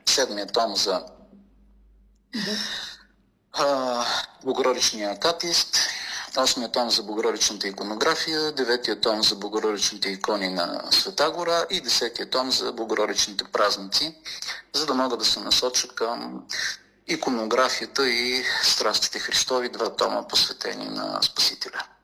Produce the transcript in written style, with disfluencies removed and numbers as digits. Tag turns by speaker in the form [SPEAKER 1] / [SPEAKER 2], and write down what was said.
[SPEAKER 1] седмия том за Богородичния акатист, 8-я том за Богородичната иконография, 9-я том за Богородичните икони на Света гора и 10-я том за Богородичните празници, за да могат да се насочат към иконографията и страстите Христови, 2 тома посветени на Спасителя.